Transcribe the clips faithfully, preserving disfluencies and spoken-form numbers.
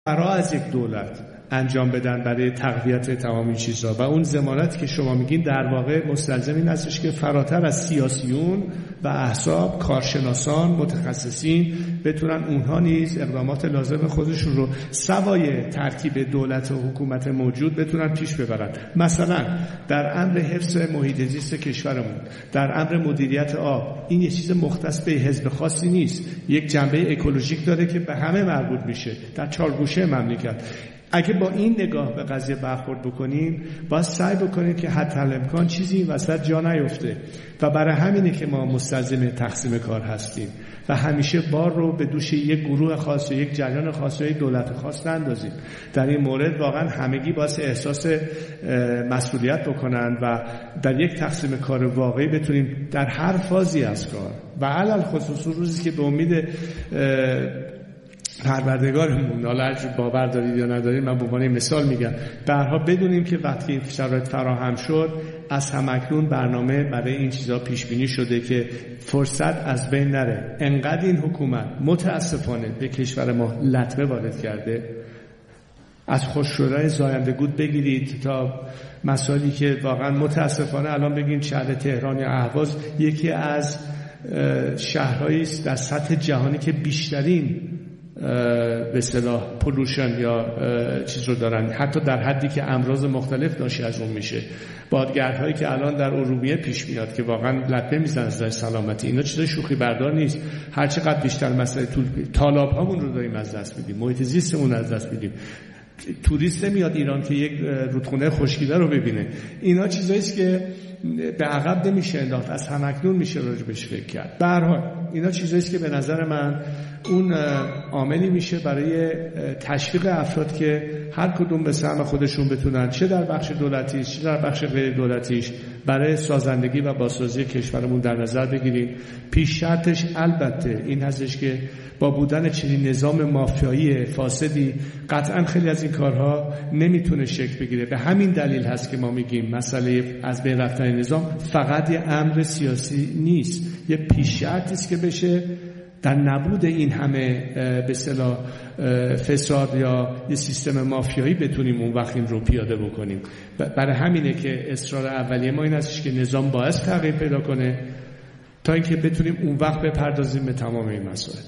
فرا از یک دولت انجام بدن برای تقویت تمام این چیزها و اون ضمانتی که شما میگین در واقع مستلزم این هستش که فراتر از سیاسیون و احزاب، کارشناسان، متخصصین بتونن اونها نیز اقدامات لازم خودشون رو سوای ترکیب دولت و حکومت موجود بتونن پیش ببرن. مثلا در امر حفظ محیط زیست کشورمون، در امر مدیریت آب، این یه چیز مختص به حزب خاصی نیست، یک جنبه اکولوژیک داره که به همه مربوط میشه در چارگوشه مملکت. اگه با این نگاه به قضیه برخورد بکنیم، باید سعی بکنیم که حتی الامکان چیزی این وسط جا نیفته و برای همینه که ما مستلزم تقسیم کار هستیم و همیشه بار رو به دوش یک گروه خاص و یک جریان خاص و یک دولت خاص نندازیم. در این مورد واقعا همگی باید احساس مسئولیت بکنن و در یک تقسیم کار واقعی بتونیم در هر فازی از کار و علل خصوص روزی که به امید پروردگارمون، حالا باور دارید یا ندارید، من به عنوان مثال میگم، به هر حال بدونیم که وقتی شرایط فراهم شد از همکنون برنامه برای این چیزا پیش بینی شده که فرصت از بین نره. انقدر این حکومت متاسفانه به کشور ما لطمه وارد کرده، از خشکشدن زایندگود بگیرید تا مسائلی که واقعا متاسفانه الان بگیم شهر تهران یا اهواز یکی از شهرهایی است در سطح جهانی که بیشترین به اصطلاح پولوشن یا چیز رو دارن، حتی در حدی که امراض مختلف ناشی از اون میشه. بادگردهایی که الان در ارومیه پیش میاد که واقعا لطمه میزنه از نظر سلامتی، اینا چیزای شوخی بردار نیست. هر چقدر بیشتر مسئله طول تالاب هامون رو داریم از دست میدیم، محیط زیستمون از دست میدیم. توریست نمیاد ایران که یک رودخونه خشکیده رو ببینه. اینا چیزایی است که به عقب نمیشه انداخت، از همکنون میشه راجبش فکر کرد. به هر حال اینا چیزایی است که به نظر من اون عاملی میشه برای تشویق افراد که هر کدوم به سهم خودشون بتونن، چه در بخش دولتیش چه در بخش غیر دولتیش، برای سازندگی و بازسازی کشورمون در نظر بگیریم. پیش شرطش البته این هستش که با بودن چنین نظام مافیایی فاسدی قطعا خیلی از این کارها نمیتونه شکل بگیره. به همین دلیل هست که ما میگیم مسئله از بین رفتن نظام فقط یه امر سیاسی نیست، یه پیش شرطی است که بشه در نبود این همه به اصطلاح فساد یا یه سیستم مافیایی بتونیم اون وقت این رو پیاده بکنیم. برای همینه که اصرار اولیه ما این هستش که نظام باید تغییر پیدا کنه تا اینکه بتونیم اون وقت بپردازیم به تمام این مسائل.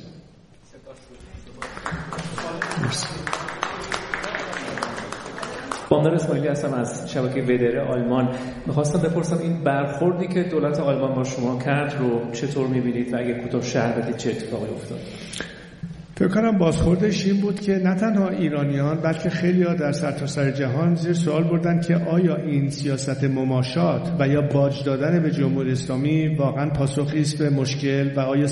بامداد اسماعیلی هستم از شبکه ودره آلمان. میخواستم بپرسم این برخوردی که دولت آلمان با شما کرد رو چطور میبینید و اگه کوتاه شرح بدید چه اتفاقی افتاد؟ فکر کنم بازخوردش این بود که نه تنها ایرانیان بلکه خیلی‌ها در سرتاسر جهان زیر سوال بردن که آیا این سیاست مماشات و یا باج دادن به جمهوری اسلامی واقعا پاسخی است به مشکل و آیا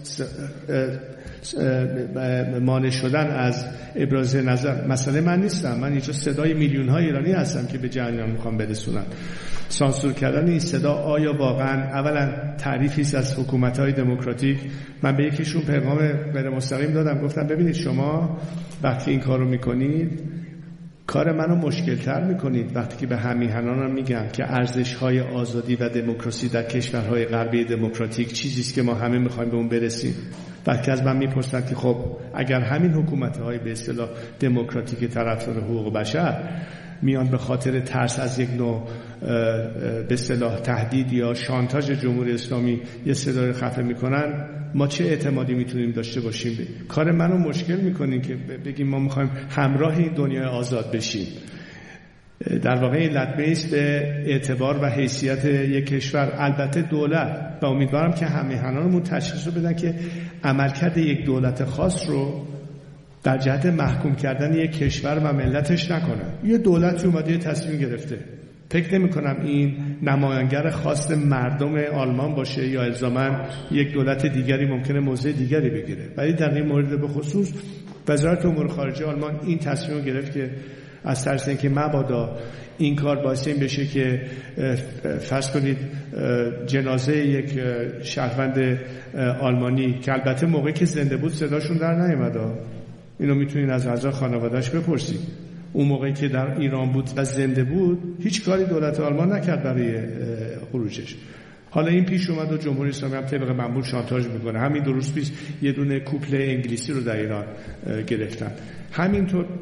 مانع شدن از ابراز نظر. مسئله من نیستم، من اینجا صدای میلیون های ایرانی هستم که به جریان میخوام برسونم. سانسور کردن این صدا آیا واقعا اولا تعریفی است از حکومت های دموکراتیک؟ من به یکیشون پیغام غیر مستقیم دادم، گفتم ببینید شما وقتی این کارو میکنید کار منو مشکل تر میکنید وقتی که به همیهنانم میگم که ارزش‌های آزادی و دموکراسی در کشورهای غربی دموکراتیک چیزی است که ما همه میخوایم به اون برسیم. وقتی از من میپرسن که خب اگر همین حکومت‌های به اصطلاح دموکراتیک طرفدار حقوق بشر میان به خاطر ترس از یک نوع به اصطلاح تهدید یا شانتاژ جمهوری اسلامی یه صدای خفه میکنن، ما چه اعتمادی میتونیم داشته باشیم؟ کار منو مشکل میکنین که بگیم ما میخوایم همراه این دنیای آزاد بشیم. در واقع این لطمه است به اعتبار و حیثیت یک کشور. البته دولت و امیدوارم که همیهنانمون تشخیص رو بدن که عملکرد یک دولت خاص رو در جهت محکوم کردن یک کشور و ملتش نکنن. یه دولتی اومده یه تصمیم گرفته، فکر نمی کنم این نماینگر خاص مردم آلمان باشه یا الزاماً یک دولت دیگری ممکنه موضع دیگری بگیره، ولی در این مورد به خصوص وزارت امور خارجه آلمان این تصمیم رو گرفت که از ترس اینکه مبادا این کار باعث این بشه که فرض کنید جنازه یک شهروند آلمانی که البته موقعی که زنده بود صداشون در نیامد، اینو میتونین از اعضای خانواده‌اش بپرسید، اون موقعی که در ایران بود و زنده بود هیچ کاری دولت آلمان نکرد برای خروجش. حالا این پیش اومد و جمهوری اسلامی هم طبق معمول شانتاژ میکنه. همین دو روز پیش یه دونه کوپل انگلیسی رو در ایران گرفتن. همینطور